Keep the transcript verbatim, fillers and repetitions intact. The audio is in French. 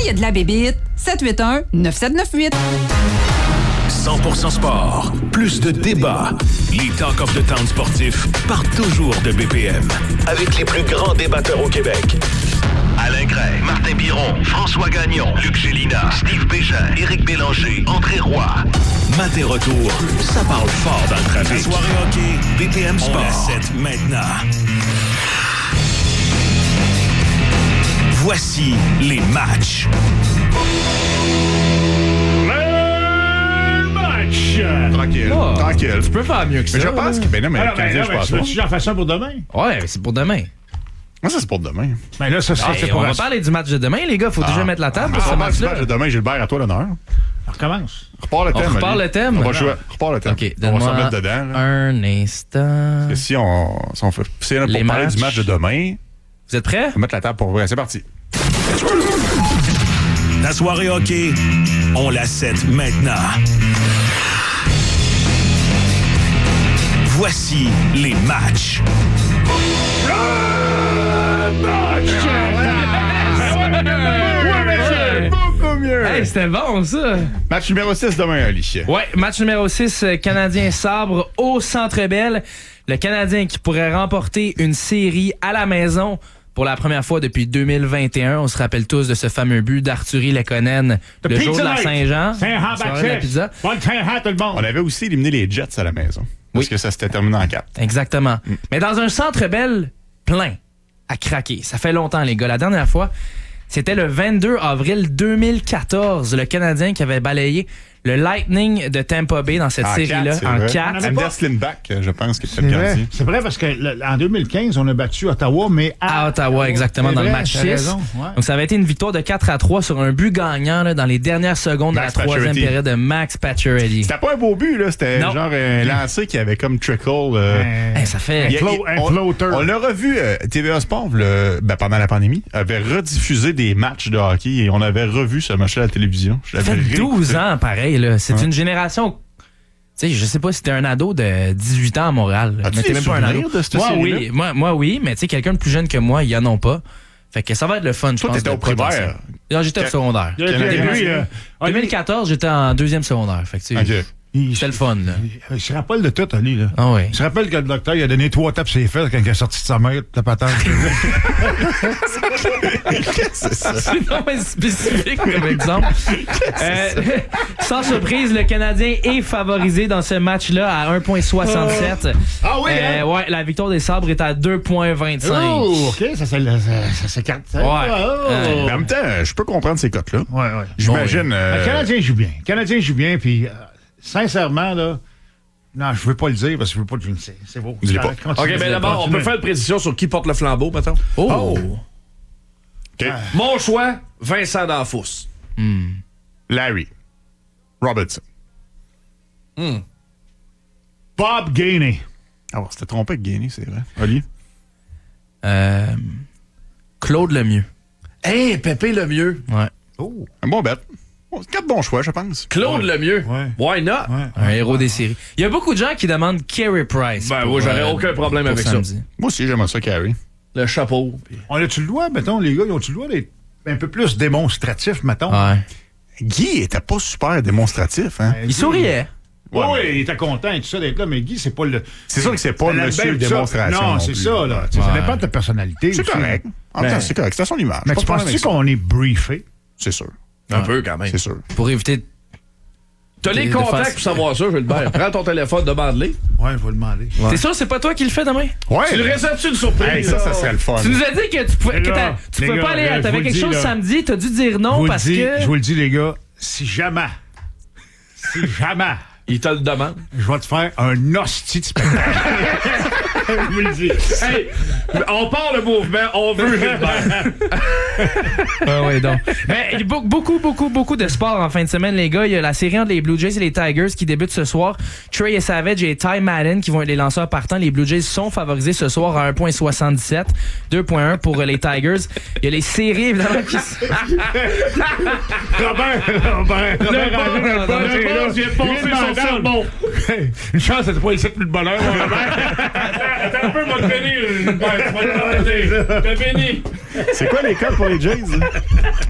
y a de la bébite, sept huit un neuf sept neuf huit. cent pour cent sport, plus de débats. Les Talk of the Town sportifs partent toujours de B P M. Avec les plus grands débatteurs au Québec. Alain Gray, Martin Biron, François Gagnon, Luc Gélina, Steve Bégin, Éric Bélanger, André Roy. Matin retour, ça parle fort dans le trafic. La soirée hockey, B P M Sport. On la sept maintenant. Voici les matchs. Tranquille, oh, tranquille. Tu peux faire mieux que ça. Mais je pense que... Ben non, mais Alors, le Canadien, ben, je ben, pense tu pas. veux-tu que j'en fasse un pour demain? Ouais, c'est pour demain. Moi, ça, c'est pour demain. Ben là, ça, ça Hey, c'est pour... on va parler du match de demain, les gars. Faut Ah. déjà mettre la table Ah, pour ce on parle du match-là. match de demain, Gilbert, à toi l'honneur. On recommence. Repars le On thème. repart Ali. le thème? On va jouer. Repars le thème. OK, on va s'en donne-moi mettre dedans. Là. un instant. Et si on, si on fait... Si on a pour Les parler matchs. du match de demain, Vous êtes prêts? on va mettre la table pour vrai. C'est parti. La soirée hockey, on la sept maintenant. Voici les matchs. Beaucoup mieux. Hey, c'était bon, ça! Match numéro six demain, Ali. Ouais, match numéro six, euh, Canadien Sabre au Centre Bell. Le Canadien qui pourrait remporter une série à la maison pour la première fois depuis deux mille vingt et un. On se rappelle tous de ce fameux but d'Arthurie Lekonen le jour de la Saint-Jean. Saint-Jean Soirée de la pizza. Baptiste. Bonne Saint-Jean, tout le monde. On avait aussi éliminé les Jets à la maison. Parce Oui. que ça s'était terminé en quatre. Exactement. Mm. Mais dans un Centre Bell plein, à craquer. Ça fait longtemps, les gars. La dernière fois, c'était le vingt-deux avril deux mille quatorze. Le Canadien qui avait balayé le Lightning de Tampa Bay dans cette En série-là quatre, c'est en vrai. quatre. Anders Lindback, je pense, qui était C'est le vrai. gardien. C'est vrai parce que le- en deux mille quinze, on a battu Ottawa, mais à, À Ottawa, exactement, C'est dans le vrai, match t'as six. raison, ouais. Donc, ça avait été une victoire de quatre à trois sur un but gagnant là, dans les dernières secondes Max de la troisième Pacioretty. période de Max Pacioretty. C'était pas un beau but, là. C'était Non. genre un lancé qui avait comme trickle. euh, Un- Hey, ça fait... Il y a- Flo- il- un on, floater. on l'a revu, euh, T V A Sport, le, ben, pendant la pandémie, avait rediffusé des matchs de hockey et on avait revu ce match-là à la télévision. Je Ça fait l'avais douze réécouté. ans, pareil. Là. C'est Ouais. une génération... Tu sais, je sais pas si t'es un ado de dix-huit ans à Montréal. là. As-tu Mais t'es des même pas un ado. souvenirs de cette moi, série-là? oui. Moi, moi, oui. Mais tu sais, quelqu'un de plus jeune que moi, ils en ont pas. Fait que ça va être le fun, je Toi, pense. t'étais de au primaire. potentiel. Non, j'étais au Quel- secondaire. Il y a- il y a- Canadien. lui, euh, ah, lui, deux mille quatorze, j'étais en deuxième secondaire. Fait que tu sais, Ok. il- c'était le fun, là. il- Il se rappelle de tout, Ali, là. Ah oui. Il se rappelle que le docteur, il a donné trois tapes sur les fesses quand il est sorti de sa mère, la patente. C'est ça. C'est non mais spécifique comme exemple. Euh, sans surprise, le Canadien est favorisé dans ce match-là à un virgule soixante-sept. Ah oui, Euh, hein? ouais, la victoire des Sabres est à deux virgule vingt-cinq. Oh, OK, ça, c'est le- ça, ça s'écarte. ça. Ouais. Oh. Euh, Mais en même temps, je peux comprendre ces cotes-là. Ouais, ouais. J'imagine. euh, Le Canadien joue bien. Le Canadien joue bien, puis euh, sincèrement, là, non, je veux pas le dire parce que je veux pas le c'est, c'est beau. Dis-le pas. Continue, OK, ben d'abord, on continue. peut faire une précision sur qui porte le flambeau, mettons. Oh! OK. Mon choix, Vincent D'Anfous. Larry. Robertson. Bob Gainey. Ah, c'était trompé avec Gainey, c'est vrai. Oli. Euh, Claude Lemieux. Hey, Pépé Lemieux. Ouais. Oh. Un bon bet. Bon, quatre bons choix, je pense. Claude Lemieux. Ouais. Why not? Ouais. Un héros des séries. Il y a beaucoup de gens qui demandent Carey Price. Ben, pour, moi, j'aurais euh, aucun problème pour avec ça. samedi. Moi aussi, j'aimerais ça, Carey. Le chapeau. puis- On a-tu le droit, mettons, les gars, ils ont-tu le droit d'être un peu plus démonstratifs, mettons? Ouais. Guy était pas super démonstratif, hein? Euh, Il Guy- souriait. Oui, Ouais, oui, mais- il était content et tout ça d'être là, mais Guy, c'est pas le. C'est sûr que c'est pas la monsieur belle- démonstration. Non, non c'est plus. ça, là. Tu sais, Ça Ouais. dépend de ta personnalité. C'est aussi. correct. En même Ben, temps, c'est correct. C'est à son image. Mais Pas tu de problème penses-tu avec ça. qu'on est briefé? C'est sûr. Un peu, quand même. C'est sûr. Pour éviter... T'as les de contacts faire- pour savoir ça, Gilbert. Prends ton téléphone, demande-les. Ouais, je vais le demander. T'es sûr que c'est pas toi qui le fais demain? Ouais. Tu le réserves-tu une surprise? Hey, ça, ça serait le fun. Tu nous as dit que tu pouvais, Les que gars, t'as- tu les pouvais gars, pas aller. là, je T'avais vous quelque le dis, chose là. samedi, t'as dû dire Je non vous le parce dis- que. Je vous le dis, les gars, si jamais, si jamais, Il te le demande. je vais te faire un hostie de spectacle. Je vous le dis. Hey, on part le mouvement, on veut Gilbert. Ah ouais, donc. Mais il y a be- beaucoup, beaucoup, beaucoup de sport en fin de semaine, les gars. Il y a la série entre les Blue Jays et les Tigers qui débute ce soir. Trey et Savage et Ty Madden qui vont être les lanceurs partants. Les Blue Jays sont favorisés ce soir à un virgule soixante-dix-sept. deux virgule un pour les Tigers. Il y a les séries, évidemment, qui s- Robert, Robert, Le Robert, bon, Robert, le Robert, Le là, boss vient de passer lui, son madame. sermon. Hey, une chance, c'était pas ici plus de bonheur, mon Robert. Attends un peu, moi, te bénir, Gilbert. Tu vas te demander. Te bénis. C'est quoi les codes pour les Jays? hein?